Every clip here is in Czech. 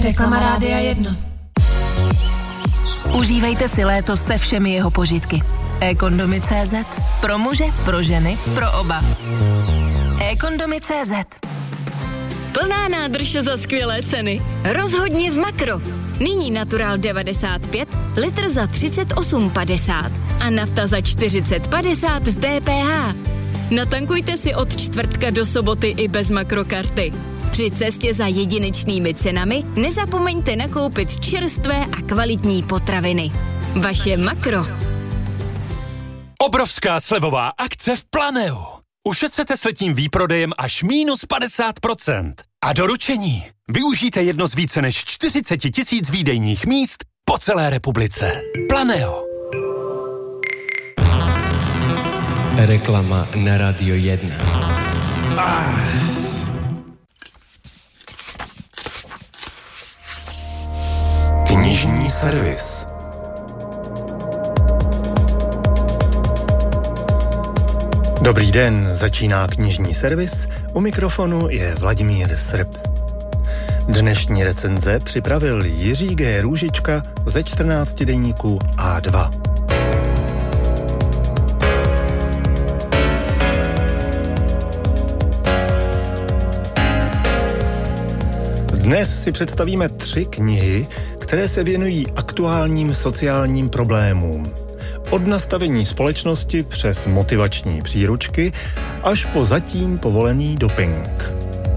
Reklama Rádia 1. Užívejte si léto se všemi jeho požitky. eKondomy.cz. Pro muže, pro ženy, pro oba. eKondomy.cz. Plná nádrž za skvělé ceny. Rozhodně v Makro. Nyní Natural 95, litr za 38,50 a nafta za 40,50 z DPH. Natankujte si od čtvrtka do soboty i bez Makrokarty. Při cestě za jedinečnými cenami nezapomeňte nakoupit čerstvé a kvalitní potraviny. Vaše Makro. Obrovská slevová akce v Planeu. Ušetřete s letním výprodejem až -50%. A doručení. Využijte jedno z více než 40 000 výdejních míst po celé republice. Planeo. Reklama na Radio 1. Knižní servis. Dobrý den, začíná knižní servis, u mikrofonu je Vladimír Srb. Dnešní recenze připravil Jiří G. Růžička ze 14 deníku A2. Dnes si představíme 3 knihy, které se věnují aktuálním sociálním problémům. Od nastavení společnosti přes motivační příručky až po zatím povolený doping.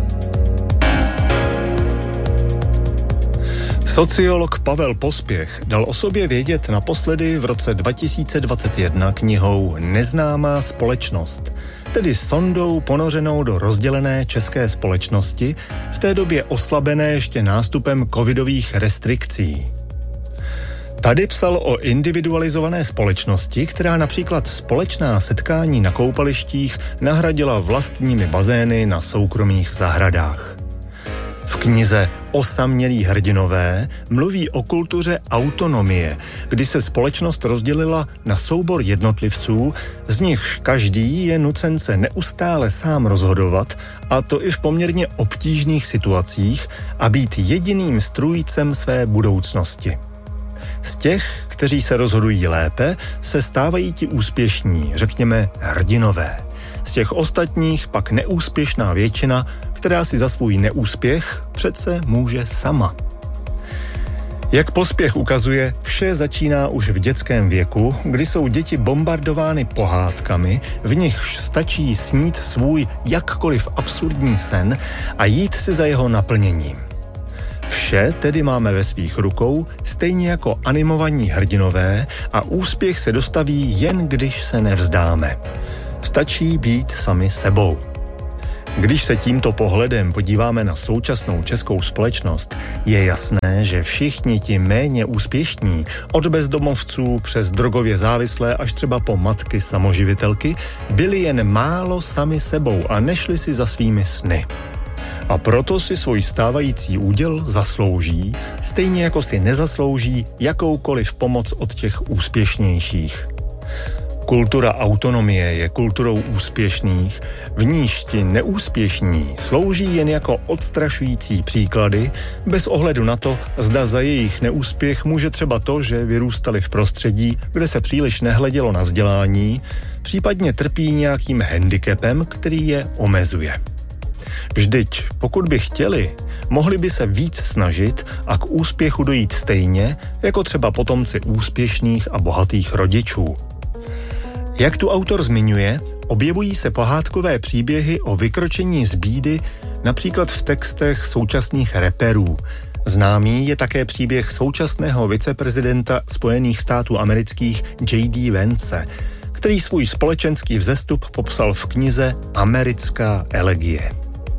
Sociolog Pavel Pospěch dal o sobě vědět naposledy v roce 2021 knihou Neznámá společnost, tedy sondou ponořenou do rozdělené české společnosti, v té době oslabené ještě nástupem covidových restrikcí. Tady psal o individualizované společnosti, která například společná setkání na koupalištích nahradila vlastními bazény na soukromých zahradách. V knize Osamělí hrdinové mluví o kultuře autonomie, kdy se společnost rozdělila na soubor jednotlivců, z nichž každý je nucen se neustále sám rozhodovat, a to i v poměrně obtížných situacích, a být jediným strůjcem své budoucnosti. Z těch, kteří se rozhodují lépe, se stávají ti úspěšní, řekněme hrdinové. Z těch ostatních pak neúspěšná většina, která si za svůj neúspěch přece může sama. Jak Pospěch ukazuje, vše začíná už v dětském věku, kdy jsou děti bombardovány pohádkami, v nichž stačí snít svůj jakkoliv absurdní sen a jít si za jeho naplněním. Vše tedy máme ve svých rukou, stejně jako animovaní hrdinové, a úspěch se dostaví jen když se nevzdáme. Stačí být sami sebou. Když se tímto pohledem podíváme na současnou českou společnost, je jasné, že všichni ti méně úspěšní, od bezdomovců přes drogově závislé až třeba po matky samoživitelky, byli jen málo sami sebou a nešli si za svými sny. A proto si svůj stávající úděl zaslouží, stejně jako si nezaslouží jakoukoliv pomoc od těch úspěšnějších. Kultura autonomie je kulturou úspěšných, v níž ti neúspěšní slouží jen jako odstrašující příklady, bez ohledu na to, zda za jejich neúspěch může třeba to, že vyrůstali v prostředí, kde se příliš nehledělo na vzdělání, případně trpí nějakým handicapem, který je omezuje. Vždyť, pokud by chtěli, mohli by se víc snažit a k úspěchu dojít stejně, jako třeba potomci úspěšných a bohatých rodičů. Jak tu autor zmiňuje, objevují se pohádkové příběhy o vykročení z bídy například v textech současných raperů. Známý je také příběh současného viceprezidenta Spojených států amerických J.D. Vance, který svůj společenský vzestup popsal v knize Americká elegie.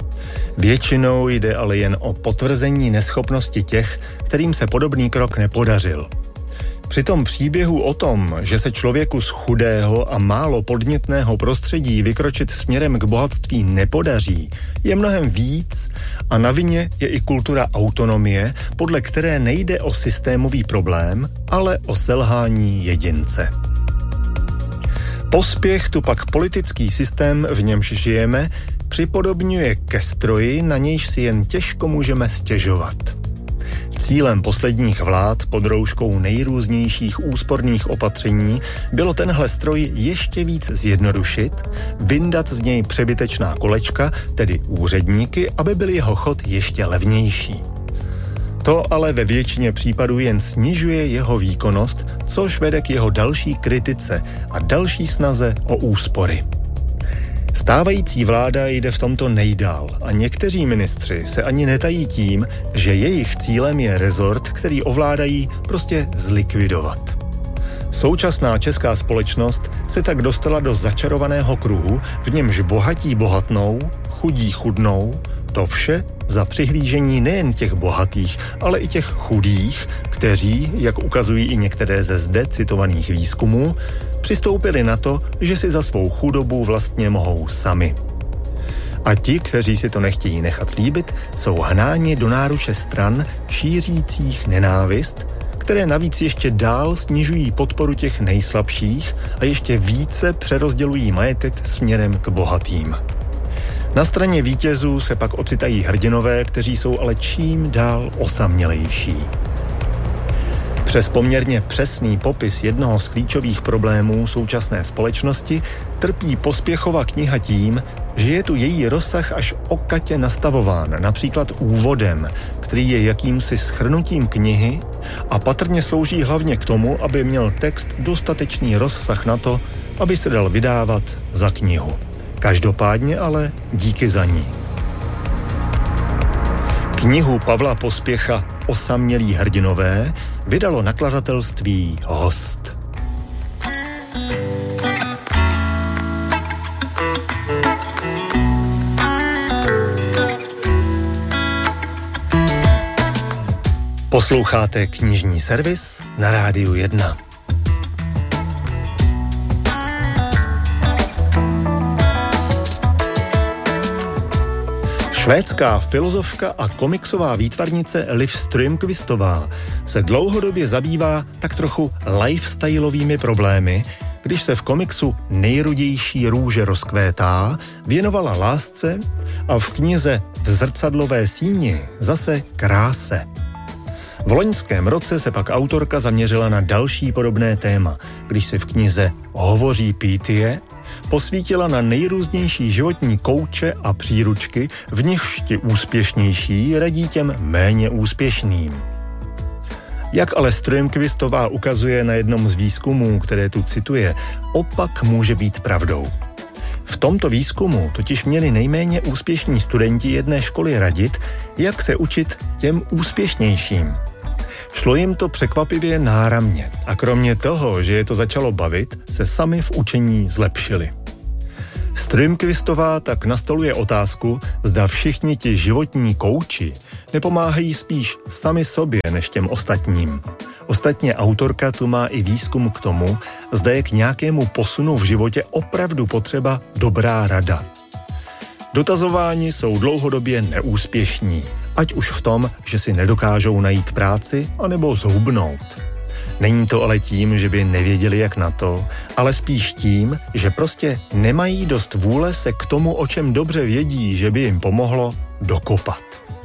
Většinou jde ale jen o potvrzení neschopnosti těch, kterým se podobný krok nepodařil. Při tom příběhu o tom, že se člověku z chudého a málo podnětného prostředí vykročit směrem k bohatství nepodaří, je mnohem víc a na vině je i kultura autonomie, podle které nejde o systémový problém, ale o selhání jedince. Pospěch tu pak politický systém, v němž žijeme, připodobňuje ke stroji, na nějž si jen těžko můžeme stěžovat. Cílem posledních vlád pod rouškou nejrůznějších úsporných opatření bylo tenhle stroj ještě víc zjednodušit, vyndat z něj přebytečná kolečka, tedy úředníky, aby byl jeho chod ještě levnější. To ale ve většině případů jen snižuje jeho výkonnost, což vede k jeho další kritice a další snaze o úspory. Stávající vláda jde v tomto nejdál a někteří ministři se ani netají tím, že jejich cílem je rezort, který ovládají, prostě zlikvidovat. Současná česká společnost se tak dostala do začarovaného kruhu, v němž bohatí bohatnou, chudí chudnou, to vše za přihlížení nejen těch bohatých, ale i těch chudých, kteří, jak ukazují i některé ze zde citovaných výzkumů, přistoupili na to, že si za svou chudobu vlastně mohou sami. A ti, kteří si to nechtějí nechat líbit, jsou hnáni do náruče stran šířících nenávist, které navíc ještě dál snižují podporu těch nejslabších a ještě více přerozdělují majetek směrem k bohatým. Na straně vítězů se pak ocitají hrdinové, kteří jsou ale čím dál osamělejší. Přes poměrně přesný popis jednoho z klíčových problémů současné společnosti trpí Pospěchova kniha tím, že je tu její rozsah až okatě nastavován, například úvodem, který je jakýmsi shrnutím knihy a patrně slouží hlavně k tomu, aby měl text dostatečný rozsah na to, aby se dal vydávat za knihu. Každopádně ale díky za ní. Knihu Pavla Pospěcha Osamělí hrdinové vydalo nakladatelství Host. Posloucháte knižní servis na Rádiu 1. Švédská filozofka a komiksová výtvarnice Liv Strömquistová se dlouhodobě zabývá tak trochu lifestyleovými problémy, když se v komiksu Nejrudější růže rozkvétá věnovala lásce a v knize V zrcadlové síni zase kráse. V loňském roce se pak autorka zaměřila na další podobné téma, když se v knize Hovoří Pítie posvítila na nejrůznější životní kouče a příručky, v nichž ti úspěšnější radí těm méně úspěšným. Jak ale Strömquistová ukazuje na jednom z výzkumů, které tu cituje, opak může být pravdou. V tomto výzkumu totiž měli nejméně úspěšní studenti jedné školy radit, jak se učit těm úspěšnějším. Šlo jim to překvapivě náramně a kromě toho, že je to začalo bavit, se sami v učení zlepšili. Strömquistová tak nastoluje otázku, zda všichni ti životní kouči nepomáhají spíš sami sobě než těm ostatním. Ostatně autorka tu má i výzkum k tomu, zda je k nějakému posunu v životě opravdu potřeba dobrá rada. Dotazováni jsou dlouhodobě neúspěšní, ať už v tom, že si nedokážou najít práci, anebo zhubnout. Není to ale tím, že by nevěděli jak na to, ale spíš tím, že prostě nemají dost vůle se k tomu, o čem dobře vědí, že by jim pomohlo, dokopat.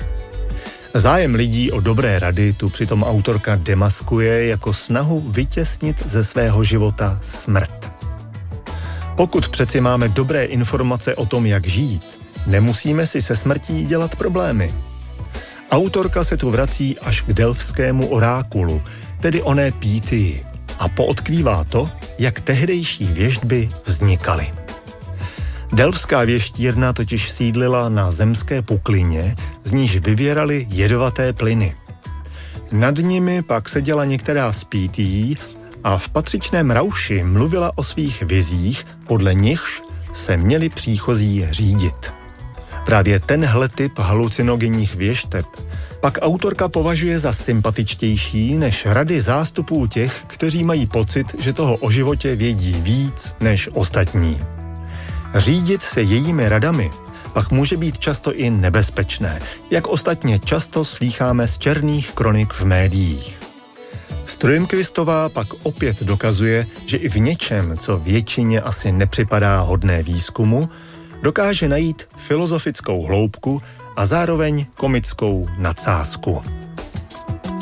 Zájem lidí o dobré rady tu přitom autorka demaskuje jako snahu vytěsnit ze svého života smrt. Pokud přeci máme dobré informace o tom, jak žít, nemusíme si se smrtí dělat problémy. Autorka se tu vrací až k delfskému orákulu, tedy oné Pítii, a poodkrývá to, jak tehdejší věštby vznikaly. Delfská věštírna totiž sídlila na zemské puklině, z níž vyvěraly jedovaté plyny. Nad nimi pak seděla některá z Pítií a v patřičném rauši mluvila o svých vizích, podle nichž se měli příchozí řídit. Právě tenhle typ halucinogenních věšteb pak autorka považuje za sympatičtější než rady zástupů těch, kteří mají pocit, že toho o životě vědí víc než ostatní. Řídit se jejími radami pak může být často i nebezpečné, jak ostatně často slýcháme z černých kronik v médiích. Strömquistová pak opět dokazuje, že i v něčem, co většině asi nepřipadá hodné výzkumu, dokáže najít filozofickou hloubku a zároveň komickou nadsázku.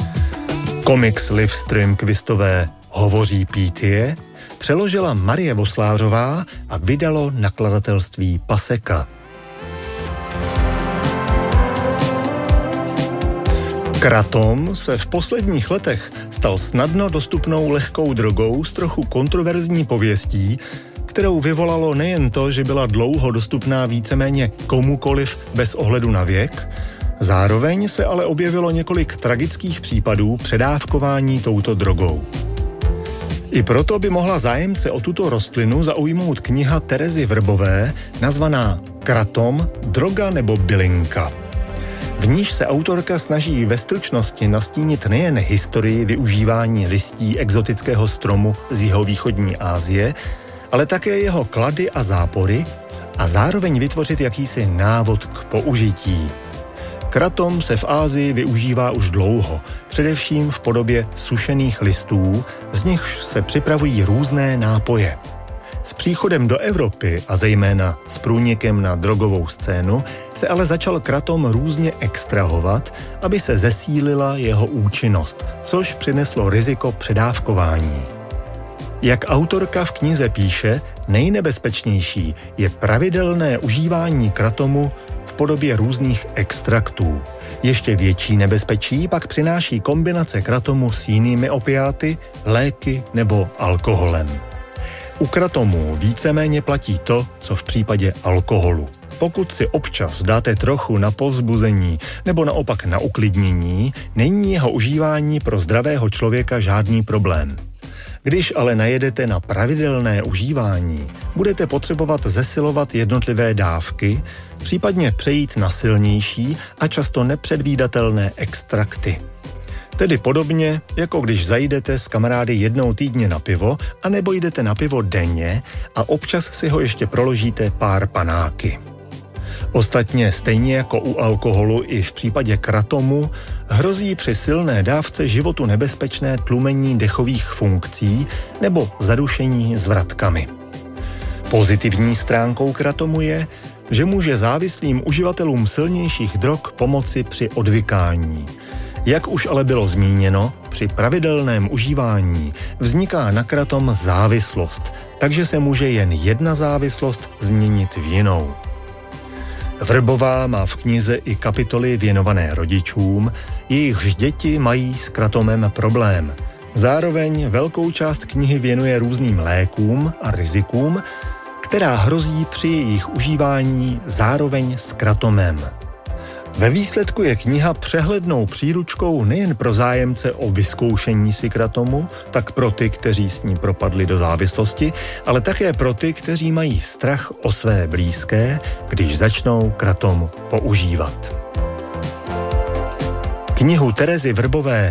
Komiks Liv Strömquistové Hovoří Pítie přeložila Marie Voslářová a vydalo nakladatelství Paseka. Kratom se v posledních letech stal snadno dostupnou lehkou drogou s trochu kontroverzní pověstí, kterou vyvolalo nejen to, že byla dlouho dostupná víceméně komukoliv bez ohledu na věk, zároveň se ale objevilo několik tragických případů předávkování touto drogou. I proto by mohla zájemce o tuto rostlinu zaujmout kniha Terezy Vrbové nazvaná Kratom, droga nebo bylinka. V níž se autorka snaží ve stručnosti nastínit nejen historii využívání listí exotického stromu z jihovýchodní Asie, ale také jeho klady a zápory a zároveň vytvořit jakýsi návod k použití. Kratom se v Asii využívá už dlouho, především v podobě sušených listů, z nichž se připravují různé nápoje. S příchodem do Evropy a zejména s průnikem na drogovou scénu se ale začal kratom různě extrahovat, aby se zesílila jeho účinnost, což přineslo riziko předávkování. Jak autorka v knize píše, nejnebezpečnější je pravidelné užívání kratomu v podobě různých extraktů. Ještě větší nebezpečí pak přináší kombinace kratomu s jinými opiáty, léky nebo alkoholem. U kratomu víceméně platí to, co v případě alkoholu. Pokud si občas dáte trochu na povzbuzení nebo naopak na uklidnění, není jeho užívání pro zdravého člověka žádný problém. Když ale najedete na pravidelné užívání, budete potřebovat zesilovat jednotlivé dávky, případně přejít na silnější a často nepředvídatelné extrakty. Tedy podobně, jako když zajdete s kamarády jednou týdně na pivo, anebo jdete na pivo denně a občas si ho ještě proložíte pár panáky. Ostatně stejně jako u alkoholu i v případě kratomu hrozí při silné dávce životu nebezpečné tlumení dechových funkcí nebo zadušení zvratkami. Pozitivní stránkou kratomu je, že může závislým uživatelům silnějších drog pomoci při odvykání. Jak už ale bylo zmíněno, při pravidelném užívání vzniká na kratom závislost, takže se může jen jedna závislost změnit v jinou. Vrbová má v knize i kapitoly věnované rodičům, jejichž děti mají s kratomem problém. Zároveň velkou část knihy věnuje různým lékům a rizikům, která hrozí při jejich užívání zároveň s kratomem. Ve výsledku je kniha přehlednou příručkou nejen pro zájemce o vyzkoušení si kratomu, tak pro ty, kteří s ní propadli do závislosti, ale také pro ty, kteří mají strach o své blízké, když začnou kratom používat. Knihu Terezy Vrbové